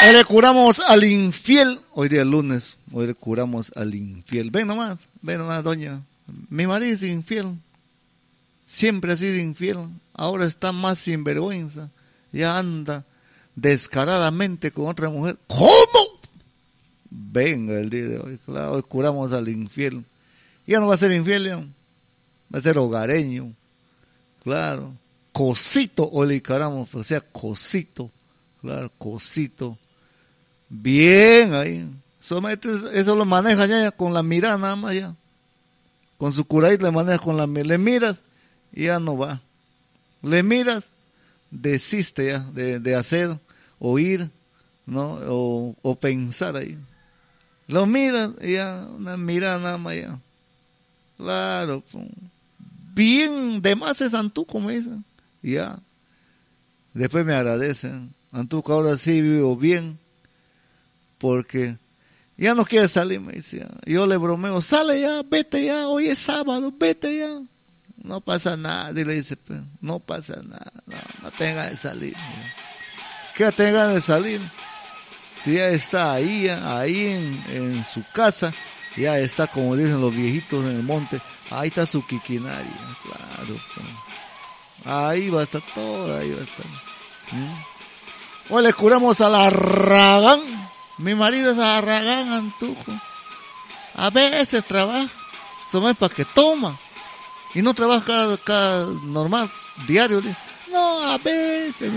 Hoy le curamos al infiel. Hoy día es lunes. Hoy le curamos al infiel. Ven nomás, doña. Mi marido es infiel. Siempre ha sido infiel. Ahora está más sinvergüenza. Ya anda descaradamente con otra mujer. ¿Cómo? Venga el día de hoy. Claro, hoy curamos al infiel. Ya no va a ser infiel, ya. Va a ser hogareño. Claro. Cosito, hoy le curamos. O sea, cosito. Claro, cosito. Bien ahí. Eso lo maneja ya con la mirada nada más ya. Con su curadita le maneja con la mirada. Le miras y ya no va. Le miras, desiste ya de hacer, oír, ¿no? O pensar ahí. Lo miras y ya, una mirada nada más ya. Claro. Bien, de más es Antuco, me dicen. Ya. Después me agradecen. Antuco, ahora sí vivo bien. Porque ya no quiere salir, me decía. Yo le bromeo, sale ya, vete ya, hoy es sábado, vete ya. No pasa nada, y le dice, no pasa nada, no tenga de salir. ¿Qué tenga de salir? Si ya está ahí en su casa, ya está, como dicen los viejitos en el monte, ahí está su quiquinaria, claro. Ahí va a estar todo, ahí va a estar. Hoy le curamos a la Ragán. Mi marido es Arragán Antuco. A veces trabaja, solo es para que toma. Y no trabaja cada normal, diario. No, a veces.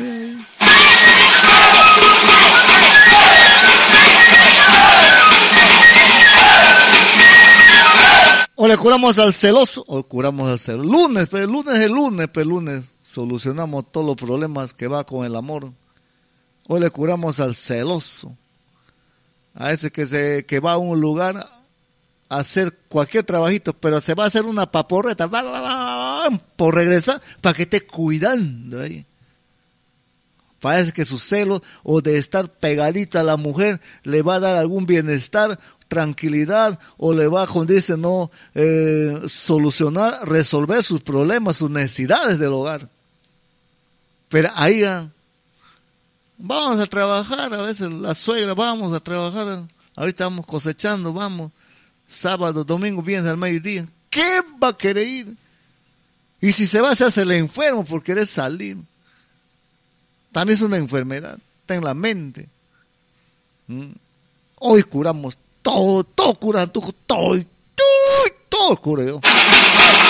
O le curamos al celoso, o curamos al celoso. Lunes es lunes solucionamos todos los problemas que va con el amor. Hoy le curamos al celoso. A ese que va a un lugar a hacer cualquier trabajito, pero se va a hacer una paporreta por regresar para que esté cuidando ahí. Parece que su celo o de estar pegadita a la mujer le va a dar algún bienestar, tranquilidad, o le va a, como dice, solucionar, resolver sus problemas, sus necesidades del hogar. Pero ahí vamos a trabajar, a veces la suegra, vamos a trabajar, ahorita vamos cosechando, vamos, sábado, domingo, viernes al mediodía. ¿Qué va a querer ir? Y si se va, se hace el enfermo por querer salir. También es una enfermedad, está en la mente. Hoy curamos todo cura, todo cura yo.